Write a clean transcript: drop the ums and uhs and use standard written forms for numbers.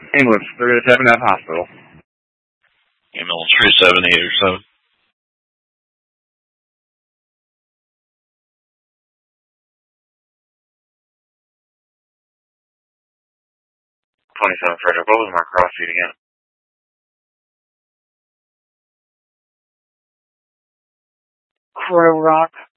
Ambulance, 307 F Hospital. Ambulance 378 or so. 27 Frederick, what was my cross feed again? Crow Rock.